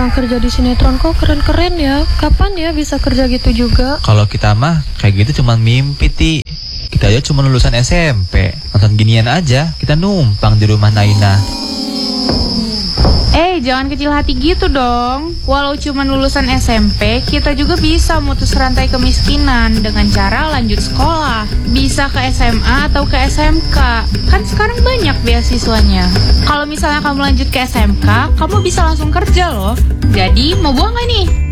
orang kerja di sinetron kok keren-keren ya. Kapan ya bisa kerja gitu juga? Kalau kita mah kayak gitu cuman mimpi, Ti. Kita aja cuma lulusan SMP. Nonton ginian aja, kita numpang di rumah Naina. Jangan kecil hati gitu dong. Walau cuma lulusan SMP, kita juga bisa mutus rantai kemiskinan dengan cara lanjut sekolah. Bisa ke SMA atau ke SMK. Kan sekarang banyak beasiswanya. Kalau misalnya kamu lanjut ke SMK, kamu bisa langsung kerja loh. Jadi, mau buang gak nih?